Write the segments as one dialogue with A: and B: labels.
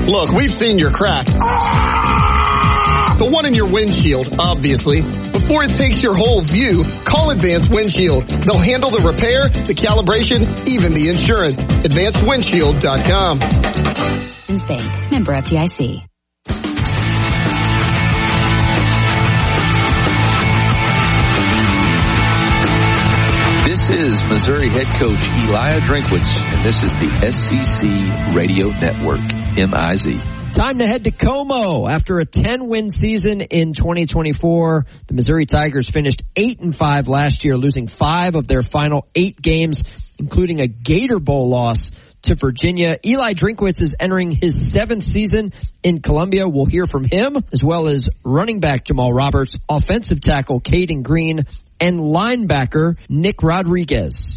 A: Look, we've seen your cracks. The one in your windshield, obviously. Before it takes your whole view, call Advanced Windshield. They'll handle the repair, the calibration, even the insurance. AdvancedWindshield.com.
B: Bank, member FDIC.
C: This is Missouri head coach Eli Drinkwitz, and this is the SEC Radio Network, MIZ.
D: Time to head to Como. After a 10-win season in 2024, the Missouri Tigers finished 8-5 last year, losing 5 of their final 8 games, including a Gator Bowl loss to Virginia. Eli Drinkwitz is entering his 7th season in Columbia. We'll hear from him, as well as running back Jamal Roberts, offensive tackle Caden Green, and linebacker Nick Rodriguez.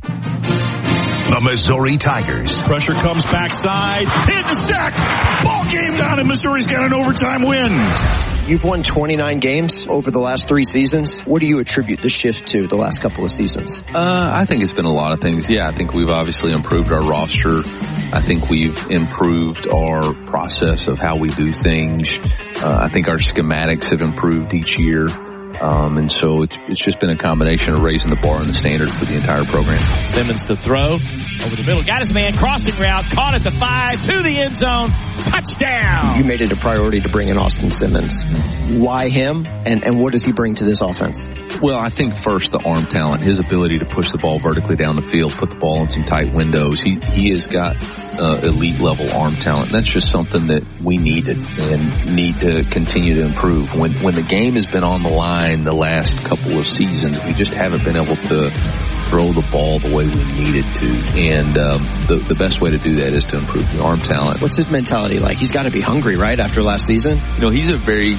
E: The Missouri Tigers. Pressure comes backside. Hit the sack. Ball game down, and Missouri's got an overtime win.
D: You've won 29 games over the last 3 seasons. What do you attribute the shift to the last couple of seasons?
C: I think it's been a lot of things. Yeah, I think we've obviously improved our roster. I think we've improved our process of how we do things. I think our schematics have improved each year. And so it's just been a combination of raising the bar and the standard for the entire program.
F: Simmons to throw over the middle. Got his man, crossing route, caught at the 5, to the end zone. Touchdown!
D: You made it a priority to bring in Austin Simmons. Why him, and what does he bring to this offense?
C: Well, I think first the arm talent, his ability to push the ball vertically down the field, put the ball in some tight windows. He has got elite level arm talent. That's just something that we needed and need to continue to improve. When the game has been on the line the last couple of seasons, we just haven't been able to throw the ball the way we needed to. And the best way to do that is to improve the arm talent.
D: What's his mentality like? He's got to be hungry, right, after last season?
C: You know, he's a very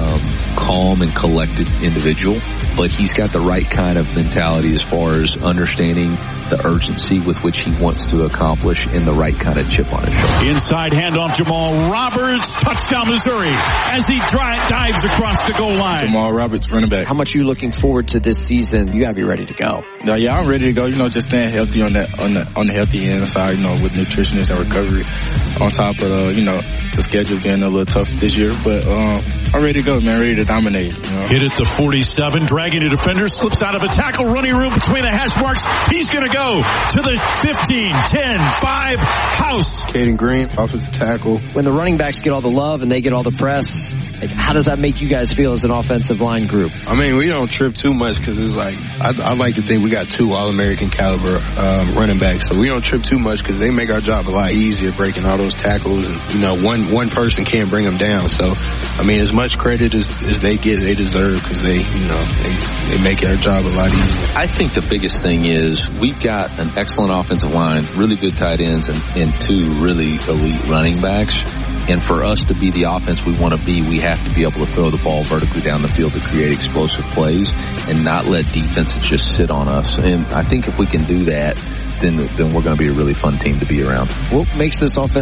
C: calm and collected individual, but he's got the right kind of mentality as far as understanding the urgency with which he wants to accomplish and the right kind of chip on his shoulder.
E: Inside handoff, Jamal Roberts, touchdown Missouri, as he dives across the goal line.
G: Jamal Roberts, running back.
D: How much are you looking forward to this season? You gotta be ready to go.
G: No, yeah, I'm ready to go. You know, just staying healthy on the healthy end side. You know, with nutritionists and recovery, on top of you know, the schedule being a little tough this year. But I'm ready to go, man. Ready to dominate. You know?
E: Hit at the 47, dragging a defender, slips out of a tackle, running room between the hash marks. He's gonna go to the 15, 10, 5, house.
G: Caden Green, offensive tackle.
D: When the running backs get all the love and they get all the press, like, how does that make you guys feel as an offensive line group?
G: I mean, we don't trip too much because it's like, I like to think we got 2 All-American caliber running backs. So we don't trip too much because they make our job a lot easier breaking all those tackles. And, you know, one person can't bring them down. So, I mean, as much credit as they get, they deserve because they make our job a lot easier.
C: I think the biggest thing is we've got an excellent offensive line, really good tight ends, and 2 really elite running backs. And for us to be the offense we want to be, we have to be able to throw the ball vertically down the field to create explosive plays and not let defenses just sit on us. And I think if we can do that, then we're going to be a really fun team to be around.
D: What makes this offense